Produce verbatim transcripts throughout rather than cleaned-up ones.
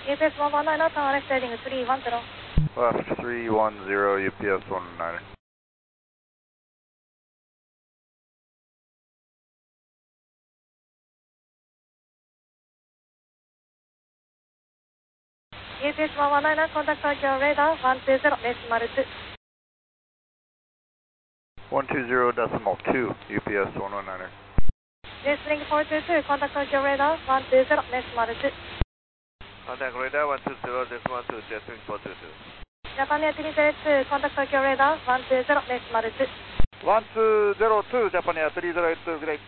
U P S one one nine, turn left heading three one zero. Left three one zero, U P S one nine. U P S one one nine, contact Tokyo radar one two zero decimal two. one two zero decimal two, U P S one one niner. Jetstream four two two, contact Tokyo radar one two zero decimal two. Contact radar one two zero decimal two, Jetstream four two two. Japan Air three zero two, contact Tokyo radar one two zero decimal two. one two zero two, Japan Air three zero two, great.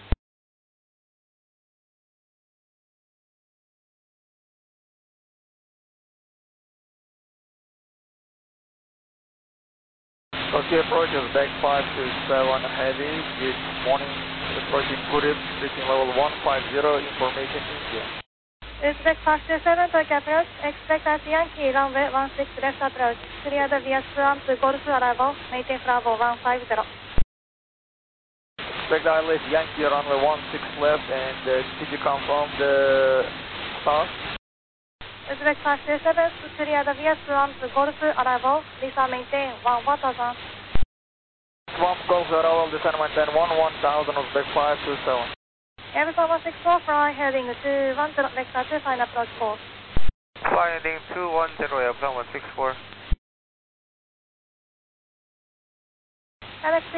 Tokyo approach is back five two seven heavy, good morning, approach included, reaching level one five zero, information India. Expect five two seven, Tokyo approach, expect at Yankee, runway one six left approach, clear the via Swan to Golf arrival, maintain Bravo one five zero. Expect I left Yankee runway one six left, and uh, did you confirm the start? Expect five two seven, clear the via Swan to Golf arrival, Lisa maintain one one thousand. Swamp Golf arrival, descend maintain one one thousand, Uzbek five two seven. Arizona one six four, fly heading two one zero, Vector two, final approach four. Fly heading two one zero, airplane one six four. Alex